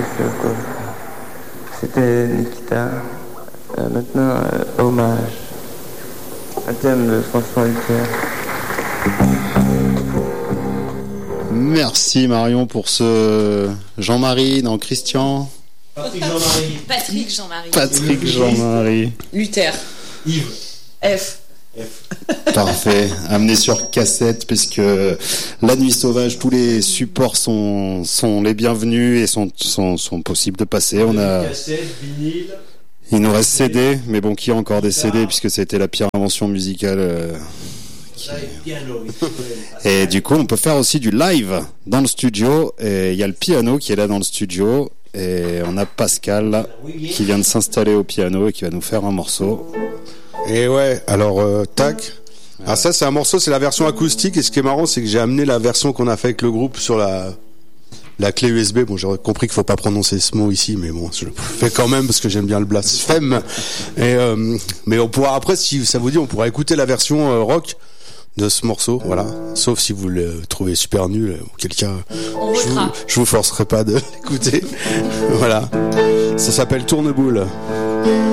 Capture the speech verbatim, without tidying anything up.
sûr, quoi. C'était Nikita. Euh, maintenant, euh, Hommage. Un thème de François Hutter. Merci Marion pour ce Jean-Marie, non Christian. Patrick Jean-Marie. Patrick Jean-Marie. Patrick Jean-Marie. Luther. Yves. F. F. Parfait. Amené sur cassette puisque La Nuit Sauvage, tous les supports sont sont les bienvenus et sont sont, sont possibles de passer. On a. Cassette, vinyle. Il nous reste C D, mais bon, qui a encore des C D puisque c'était la pire invention musicale. Euh... Qui... Et du coup, on peut faire aussi du live dans le studio. Et il y a le piano qui est là dans le studio. Et on a Pascal qui vient de s'installer au piano et qui va nous faire un morceau. Et ouais, alors euh, tac. Ah ça c'est un morceau, c'est la version acoustique. Et ce qui est marrant, c'est que j'ai amené la version qu'on a fait avec le groupe sur la la clé U S B. Bon, j'aurais compris qu'il faut pas prononcer ce mot ici, mais bon, je le fais quand même parce que j'aime bien le blasphème. Et euh, mais on pourra après, si ça vous dit, on pourra écouter la version euh, rock de ce morceau, voilà. Sauf si vous le trouvez super nul, auquel cas, je vous, je vous forcerai pas de l'écouter. Voilà. Ça s'appelle Tourneboule.